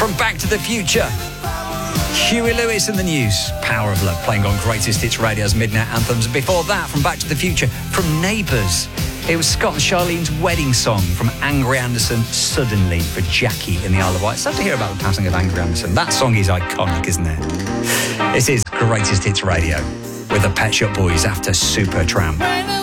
From Back to the Future, Huey Lewis and the News, Power of Love, playing on Greatest Hits Radio's Midnight Anthems. Before that, from Back to the Future, from Neighbours, it was Scott and Charlene's wedding song. From Angry Anderson, Suddenly, for Jackie in the Isle of Wight. Sad to hear about the passing of Angry Anderson. That song is iconic, isn't it? This is Greatest Hits Radio with the Pet Shop Boys after Supertramp.